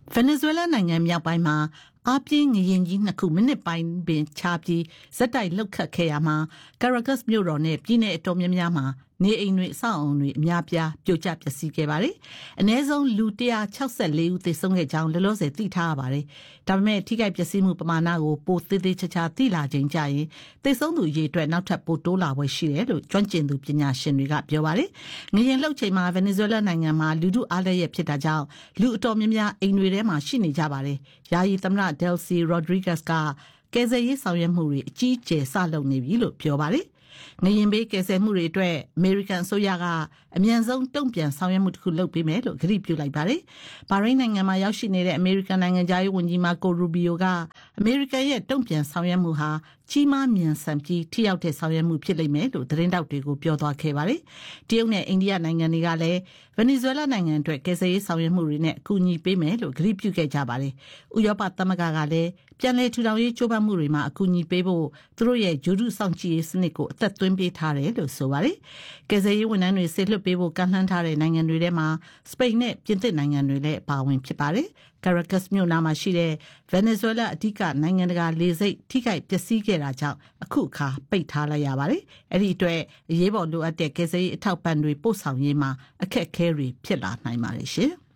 Venezuela နိုင်ငံမြောက်ပိုင်းမှာအားပြင်းငလျင်ကြီးနှစ်ခုမိနစ်ပိုင်းပင်ခြားပြီးဇက်တိုက်လှုပ်ခတ်ခဲ့ရမှာ Caracas မြို့တော်နဲ့ပြည်내အတော်များများမှာနေအိမ်တွေအဆောက်အအုံတွေအများပြားပြိုကျပျက်စီးခဲ့ပါတယ်။အနည်းဆုံးလူ164ဦးသေဆုံးခဲ့ကြောင်းလောလောဆယ်သိထားရပါတယ်။ဒါပေမဲ့ထိခိုက်ပျက်စီးမှုပမာဏကိုပိုသေးသေးချာချာသိလာချိန်ကျရင်သေဆုံးသူအရေအတွက်နောက်ထပ်ပိုတိုးလာပွဲရှိတယ်လို့ကျွမ်းကျင်သူပညာရှင်တွေကပြောပါတယ်။ငလျင်လှုပ်ချိန်မှာ Venezuela နိုင်ငံမှာလူထုအားလည်းရဖြစ်တာကြောင့်လူအတော်များများအိမ်တွေထဲမှာရှိနေကြပါတယ်။ယာယီသမ္မတ Delcy Rodriguez ကကယ်ဆယ်ရေးဆောင်ရွက်မှုတွေအကြီးအကျယ်စလုပ်နေပြီလို့ပြောပါတယ်။ငရင်ဘေးကယ်ဆယ်မှုတွေအတွက်အမေရိကန်အစိုးရကအမြန်ဆုံးတုံ့ပြန်ဆောင်ရွက်မှုတစ်ခုလုပ်ပေးမယ်လို့ကတိပြုလိုက်ပါတယ်။ဘာရိန်းနိုင်ငံမှာရောက်ရှိနေတဲ့အမေရိကန်နိုင်ငံသားရေးဝန်ကြီးမာကိုရူဘီယိုကအမေရိကန်ရဲ့တုံ့ပြန်ဆောင်ရွက်မှုဟာကြီးမားမြန်ဆန်ပြီးထိရောက်တဲ့ဆောင်ရွက်မှုဖြစ်လိမ့်မယ်လို့သတင်းတောက်တွေကိုပြောသွားခဲ့ပါတယ်။တရုတ်နဲ့အိန္ဒိယနိုင်ငံတွေကလည်းဗင်နီဇွဲလားနိုင်ငံအတွက်ကယ်ဆယ်ရေးဆောင်ရွက်မှုတွေနဲ့အကူအညီပေးမယ်လို့ကတိပြုခဲ့ကြပါတယ်။ဥရောပသမဂ္ဂကလည်းပြန်လည်ထူထောင်ရေးကြိုးပမ်းမှုတွေမှာအကူအညီပေးဖို့သူတို့ရဲ့ဂျိုဒုစောင့်ကြည့်ရေးစနစ်ကိုအသက်သွင်းပေးထားတယ်လို့ဆိုပါတယ်။ကယ်ဆယ်ရေးဝန်ထမ်းတွေဆေလွှတ်ပေးဖို့ကန့်လန့်ထားတဲ့နိုင်ငံတွေထဲမှာစပိန်နဲ့ပြင်သစ်နိုင်ငံတွေလည်းပါဝင်ဖြစ်ပါတယ်။ Caracas မြို့နားမှာရှိတဲ့ Venezuela အဓိကနိုင်ငံတကာလေဆိပ်ထိခိုက်ပျက်စီးခဲ့တာကြောင့်အခုအခါပိတ်ထားလိုက်ရပါတယ်။အဲ့ဒီအတွက်အရေးပေါ်လိုအပ်တဲ့ကယ်ဆယ်ရေးအထောက်ပံ့တွေပို့ဆောင်ရေးမှာအခက်အခဲတွေဖြစ်လာနိုင်ပါတယ်ရှင်။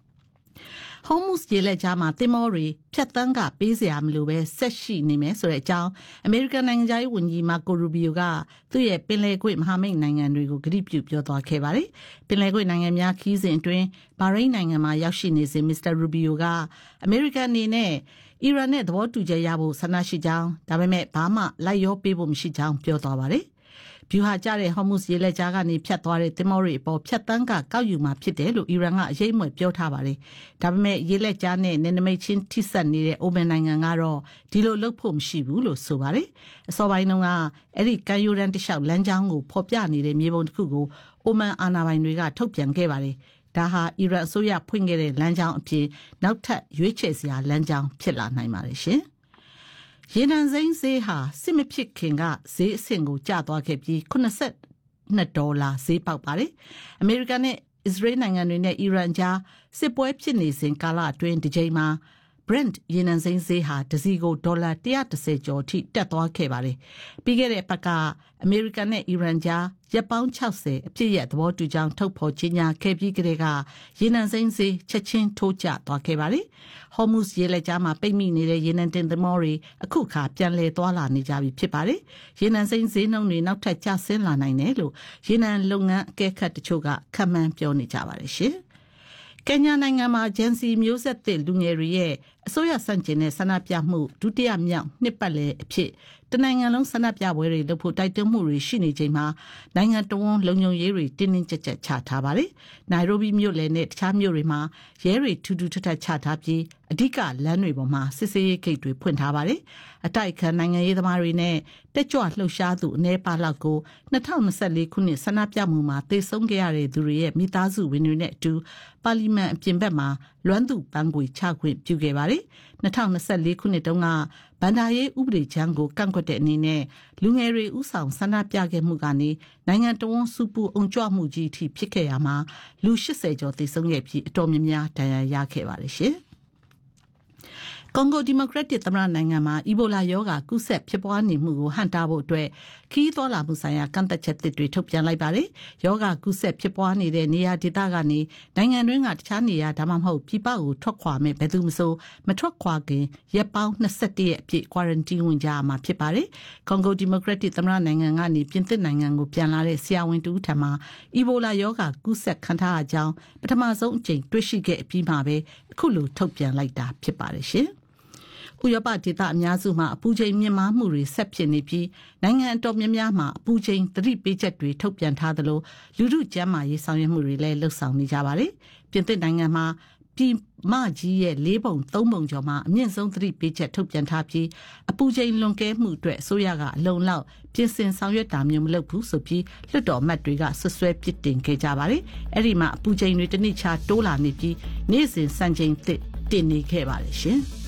Hormuz ရေလက်ကြားမှာတင်မောတွေဖြတ်တန်းကပေးစရာမလိုပဲဆက်ရှိနေမယ်ဆိုတဲ့အကြောင်းအမေရိကန်နိုင်ငံသားရေးဝန်ကြီးမာကိုရူဘီယိုကသူ့ရဲ့ပင်လယ်ကွေ့မဟာမိတ်နိုင်ငံတွေကိုကတိပြုပြောသွားခဲ့ပါတယ်။ပင်လယ်ကွေ့နိုင်ငံများခီးစဉ်အတွင်းဘာရိန်းနိုင်ငံမှာရောက်ရှိနေစဉ်မစ္စတာရူဘီယိုကအမေရိကန်အနေနဲ့အီရန်နဲ့သဘောတူချက်ရဖို့ဆန္ဒရှိကြောင်းဒါပေမဲ့ဘာမှလိုက်ရောပေးဖို့မရှိကြောင်းပြောသွားပါတယ်။ဗျူဟာကျတဲ့ Hormuz ရေလက်ကြားကနေဖြတ်သွားတဲ့သင်္ဘောတွေအပေါ်ဖြတ်တန်းကကောက်ယူမှာဖြစ်တယ်လို့အီရန်ကအရေးမွယ်ပြောထားပါတယ်။ဒါပေမဲ့ရေလက်ကြားနဲ့နယ်နိမိတ်ချင်းထိစပ်နေတဲ့အိုမန်နိုင်ငံကတော့ဒီလိုလုပ်ဖို့မရှိဘူးလို့ဆိုပါတယ်။အစောပိုင်းတုန်းကအဲ့ဒီကမ်းရိုးတန်းတစ်လျှောက်လမ်းကြောင်းကိုဖော်ပြနေတဲ့မြေပုံတစ်ခုကိုအိုမန်အာဏာပိုင်တွေကထုတ်ပြန်ခဲ့ပါတယ်။ဒါဟာအီရန်အစိုးရဖွင့်ခဲ့တဲ့လမ်းကြောင်းအပြင်နောက်ထပ်ရွေးချယ်စရာလမ်းကြောင်းဖြစ်လာနိုင်ပါတယ်ရှင်။ရေနံစိမ်းဈေးဟာစစ်မဖြစ်ခင်ကဈေးအဆင့်ကိုကျသွားခဲ့ပြီး$82ဈေးပေါက်ပါတယ်။အမေရိကန်နဲ့အစ္စရေးနိုင်ငံတွေနဲ့အီရန်ကြားစစ်ပွဲဖြစ်နေစဉ်ကာလအတွင်းဒီချိန်မှာ Brent ရေနံစိမ်းဈေးဟာတစ်စီကိုဒေါ်လာ130ကျော်ထိတက်သွားခဲ့ပါတယ်။ပြီးခဲ့တဲ့ပတ်ကအမေရိကန်နဲ့အီရန်ကြားရက်ပေါင်း60အပြည့်ရဲ့သဘောတူကြောင်းထုတ်ဖော်ကြေညာခဲ့ပြီးကတည်းကရေနံစိမ်းဈေးချက်ချင်းထိုးကျသွားခဲ့ပါတယ်။ Hormuz ရေလက်ကြားမှာပိတ်မိနေတဲ့ရေနံတင်သင်္ဘောတွေအခုခါပြန်လည်သွားလာနေကြပြီဖြစ်ပါတယ်။ရေနံစိမ်းဈေးနှုန်းတွေနောက်ထပ်ကျဆင်းလာနိုင်တယ်လို့ရေနံလုပ်ငန်းအကဲခတ်တချို့ကခန့်မှန်းပြောနေကြပါတယ်ရှင်။ကင်ညာနိုင်ငံမှာဂျန်စီမျိုးဆက်သစ်လူငယ်တွေရဲ့အစိုးရဆန့်ကျင်တဲ့ဆန္ဒပြမှုဒုတိယမြောက်နှစ်ပတ်လည်အဖြစ်တနိုင်ငံလုံးဆန္ဒပြပွဲတွေလုပ်ဖို့တိုက်တွန်းမှုတွေရှိနေချိန်မှာနိုင်ငံတော်ဝန်လုံခြုံရေးတွေတင်းတင်းကြပ်ကြပ်ချထားပါတယ်။နိုင်ရိုဘီမြို့လယ်နဲ့တခြားမြို့တွေမှာရဲတွေထူးထူးထပ်ထပ်ချထားပြီးအဓိကလမ်းတွေပေါ်မှာစစ်ဆေးရေးဂိတ်တွေဖွင့်ထားပါတယ်။အတိုက်ခံနိုင်ငံရေးသမားတွေနဲ့တက်ကြွလှုပ်ရှားသူအ ਨੇ ပါလောက်ကို2024ခုနှစ်ဆန္ဒပြမှုမှာသေဆုံးခဲ့ရတဲ့သူတွေရဲ့မိသားစုဝင်တွေနဲ့အတူပါလီမန်အပြင်ဘက်မှာလွမ်းသူပန်းခွေချခွင့်ပြုခဲ့ပါတယ်။2024ခုနှစ်တုန်းကဗန္ဒာရေးဥပဒေချမ်းကိုကန့်ကွက်တဲ့အနေနဲ့လူငယ်တွေဥဆောင်ဆန္ဒပြခဲ့မှုကနေနိုင်ငံတော်ဝန်စူပူအုံကြွမှုကြီးအထိဖြစ်ခဲ့ရမှာလူ80ကျော်သေဆုံးခဲ့ပြီးအတော်များများဒဏ်ရာရခဲ့ပါတယ်ရှင်။ကွန်ဂိုဒီမိုကရက်တစ်သမ္မတနိုင်ငံမှာအီဘိုလာရောဂါကူးစက်ဖြစ်ပွားနေမှုကိုဟန့်တားဖို့အတွက်ခရီးသွားလာမှုဆိုင်ရာကန့်သတ်ချက်တွေထုတ်ပြန်လိုက်ပါတယ်။ရောဂါကူးစက်ဖြစ်ပွားနေတဲ့နေရာဒေသကနေနိုင်ငံတွင်းကတခြားနေရာဒါမှမဟုတ်ပြည်ပကိုထွက်ခွာမဲ့ဘယ်သူမှမထွက်ခွာခင်ရက်ပေါင်း21ရက်အပြည့် quarantine ဝင်ကြရမှာဖြစ်ပါတယ်။ကွန်ဂိုဒီမိုကရက်တစ်သမ္မတနိုင်ငံကနေပြင်သစ်နိုင်ငံကိုပြန်လာတဲ့ဆရာဝန်တူထံမှာအီဘိုလာရောဂါကူးစက်ခံထားရကြောင်းပထမဆုံးအကြိမ်တွေ့ရှိခဲ့အပြီးမှာပဲအခုလိုထုတ်ပြန်လိုက်တာဖြစ်ပါတယ်ရှင်။ဥရောပဒေသအများစုမှာအပူချိန်မြင့်မားမှုတွေဆက်ဖြစ်နေပြီးနိုင်ငံအတော်များများမှာအပူချိန်သတိပေးချက်တွေထုတ်ပြန်ထားသလိုလူထုကျန်းမာရေးဆောင်ရွက်မှုတွေလည်းလှုပ်ဆောင်နေကြပါတယ်။ပြင်သစ်နိုင်ငံမှာပြည်မကြီးရဲ့4ပုံ3ပုံကျော်မှာအမြင့်ဆုံးသတိပေးချက်ထုတ်ပြန်ထားပြီးအပူချိန်လွန်ကဲမှုအတွက်အစိုးရကအလုံလောက်ပြင်ဆင်ဆောင်ရွက်တာမျိုးမလုပ်ဘူးဆိုပြီးလွှတ်တော်အမတ်တွေကဆွဆွဲပစ်တင်ခဲ့ကြပါတယ်။အဲ့ဒီမှာအပူချိန်တွေတနည်းချတိုးလာနေပြီးနေ့စဉ်စံချိန်တင်နေခဲ့ပါတယ်ရှင်။